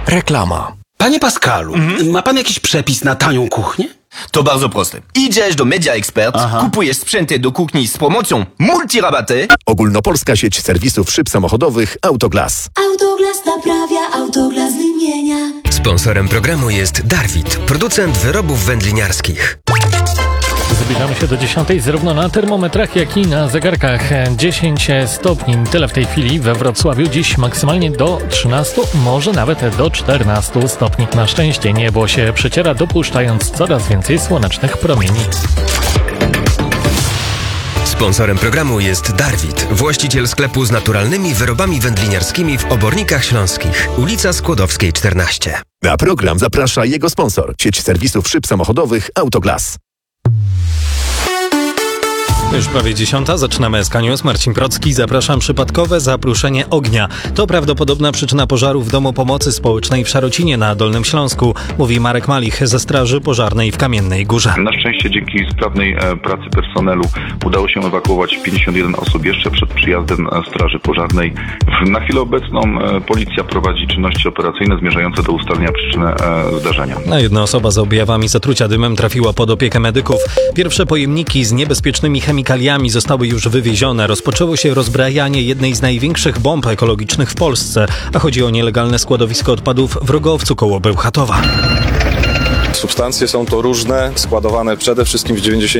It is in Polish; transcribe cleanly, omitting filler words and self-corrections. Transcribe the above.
Reklama. Panie Pascalu, ma pan jakiś przepis na tanią kuchnię? To bardzo proste. Idziesz do Media Expert, kupujesz sprzęty do kuchni z promocją multirabaty. Ogólnopolska sieć serwisów szyb samochodowych Autoglas. Autoglas naprawia, Autoglas wymienia. Sponsorem programu jest Darwit, producent wyrobów wędliniarskich. Zbliżamy się do 10:00 zarówno na termometrach, jak i na zegarkach. 10 stopni, tyle w tej chwili we Wrocławiu. Dziś maksymalnie do 13, może nawet do 14 stopni. Na szczęście niebo się przeciera, dopuszczając coraz więcej słonecznych promieni. Sponsorem programu jest Darwit, właściciel sklepu z naturalnymi wyrobami wędliniarskimi w Obornikach Śląskich, ulica Skłodowskiej 14. Na program zaprasza jego sponsor, sieć serwisów szyb samochodowych Autoglas. Już prawie 10:00, zaczynamy SK News. Marcin Procki, zapraszam. Przypadkowe zapruszenie ognia. To prawdopodobna przyczyna pożaru w Domu Pomocy Społecznej w Szarocinie na Dolnym Śląsku, mówi Marek Malich ze Straży Pożarnej w Kamiennej Górze. Na szczęście dzięki sprawnej pracy personelu udało się ewakuować 51 osób jeszcze przed przyjazdem Straży Pożarnej. Na chwilę obecną policja prowadzi czynności operacyjne zmierzające do ustalenia przyczyny zdarzenia. Jedna osoba z objawami zatrucia dymem trafiła pod opiekę medyków. Pierwsze pojemniki z niebezpiecznymi chemikaliami zostały już wywiezione. Rozpoczęło się rozbrajanie jednej z największych bomb ekologicznych w Polsce, a chodzi o nielegalne składowisko odpadów w Rogowcu koło Bełchatowa. Substancje są to różne, składowane przede wszystkim w 90